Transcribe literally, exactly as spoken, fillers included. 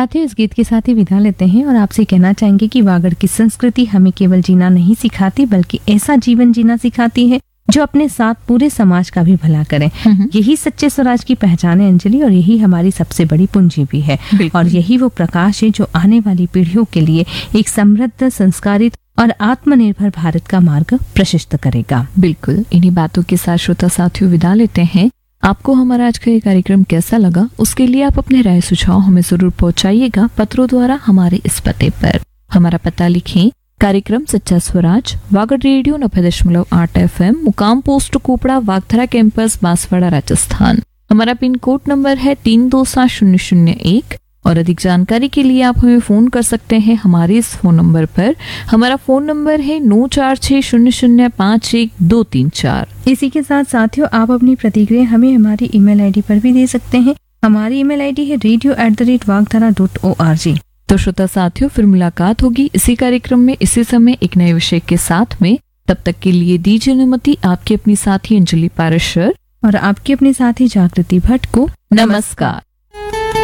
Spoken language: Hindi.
साथियों, इस गीत के साथ ही विदा लेते हैं और आपसे कहना चाहेंगे कि वागड़ की संस्कृति हमें केवल जीना नहीं सिखाती बल्कि ऐसा जीवन जीना सिखाती है जो अपने साथ पूरे समाज का भी भला करे। यही सच्चे स्वराज की पहचान है अंजलि, और यही हमारी सबसे बड़ी पूंजी भी है। और यही वो प्रकाश है जो आने वाली पीढ़ियों के लिए एक समृद्ध, संस्कारित और आत्मनिर्भर भारत का मार्ग प्रशस्त करेगा। बिल्कुल, इन्हीं बातों के साथ श्रोता साथियों विदा लेते हैं। आपको हमारा आज का ये कार्यक्रम कैसा लगा, उसके लिए आप अपने राय सुझाव हमें जरूर पहुंचाइएगा पत्रों द्वारा हमारे इस पते पर। हमारा पता लिखें, कार्यक्रम सच्चा स्वराज, वागड़ रेडियो नब्बे दशमलव आठ एफ एम, मुकाम पोस्ट कोपड़ा, वागधरा कैंपस, बांसवाड़ा, राजस्थान। हमारा पिन कोड नंबर है तीन दो सात शून्य शून्य एक। और अधिक जानकारी के लिए आप हमें फोन कर सकते हैं हमारे इस फोन नंबर पर। हमारा फोन नंबर है नौ चार छह शून्य शून्य पाँच एक दो तीन चार। इसी के साथ साथियों, आप अपनी प्रतिक्रिया हमें हमारी ईमेल आईडी पर भी दे सकते हैं। हमारी ईमेल आईडी है radio at the rate वागधरा dot O R G. तो श्रोता साथियों, फिर मुलाकात होगी इसी कार्यक्रम में इसी समय एक नए विषय के साथ में। तब तक के लिए दीजिए अनुमति आपकी अपनी साथी अंजलि पारशर और आपकी अपनी साथी जागृति भट्ट को। नमस्कार।